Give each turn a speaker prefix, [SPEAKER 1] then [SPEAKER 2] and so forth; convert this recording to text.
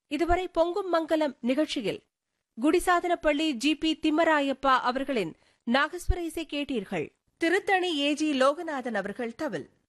[SPEAKER 1] இதுவரை பொங்கும் மங்கலம் நிகழ்ச்சியில் குடிசாதனப்பள்ளி ஜி.பி. திம்மராயப்பா அவர்களின் நாகஸ்வர இசை கேட்டீர்கள். திருத்தணி ஏ.ஜி. லோகநாதன் அவர்கள் தவில்.